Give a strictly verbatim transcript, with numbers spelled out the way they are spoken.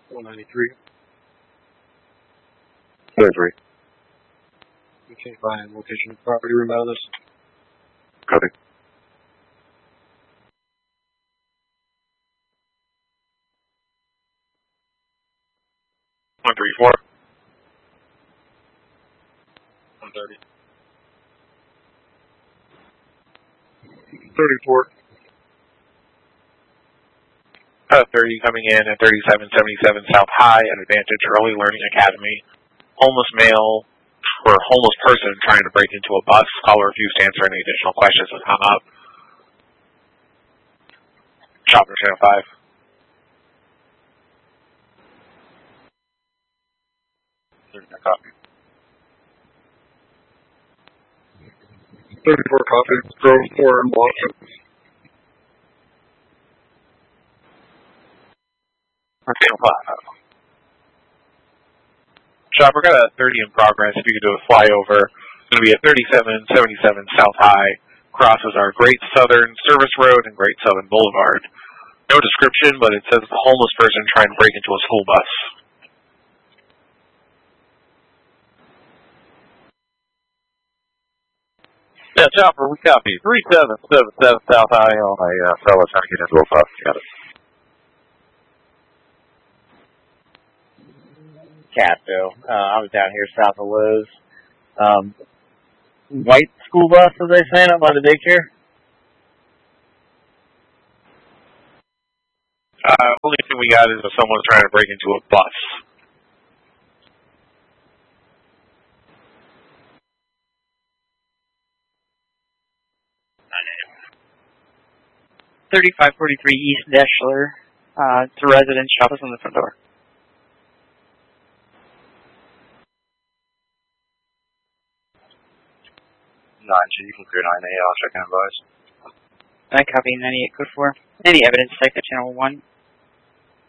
one ninety-three. ninety-three. Okay, fine. Location of property room out of this. Copy. one thirty-four. one thirty. thirty-four. Uh, thirty coming in at thirty-seven seventy-seven South High at Advantage Early Learning Academy. Homeless male or homeless person trying to break into a bus. Caller refused to answer any additional questions and hung up. Chopper Channel five. Copy. thirty-four copy. Grove four in Boston. Channel five. Chopper got a thirty in progress. If you could do a flyover, it's going to be at thirty-seven seventy-seven South High. Crosses our Great Southern Service Road and Great Southern Boulevard. No description, but it says it's a homeless person trying to break into a school bus. Yeah, Chopper, we copy. three seven seven seven South High on a uh, fellow trying to get into a bus. Got it. Catto. Uh, I was down here south of Lowe's. Um, white school bus, as they saying, up by the daycare? Uh, only thing we got is if someone's trying to break into a bus. thirty-five forty-three East Deschler. Uh, it's a residence. Shop us on the front door. nine G, you can clear nine A. I'll check in advise. I copy ninety-eight code four. Any evidence, check at channel one.